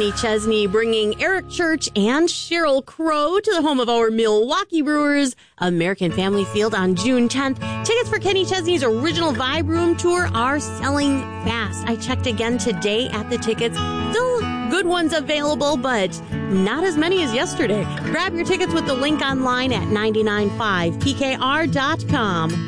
Kenny Chesney bringing Eric Church and Sheryl Crow to the home of our Milwaukee Brewers, American Family Field on June 10th. Tickets for Kenny Chesney's original Vibe Room Tour are selling fast. I checked again today at the tickets. Still good ones available, but not as many as yesterday. Grab your tickets with the link online at 995pkr.com.